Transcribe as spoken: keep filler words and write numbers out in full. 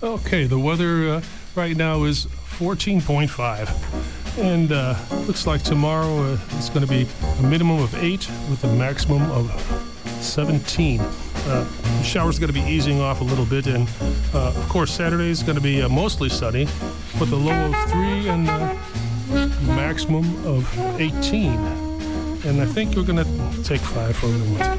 Okay, the weather uh, right now is fourteen point five. And uh, looks like tomorrow uh, it's going to be a minimum of eight with a maximum of seventeen. Uh, the shower's going to be easing off a little bit. And, uh, of course, Saturday is going to be uh, mostly sunny with a low of three and a maximum of eighteen. And I think we're going to take five for a moment.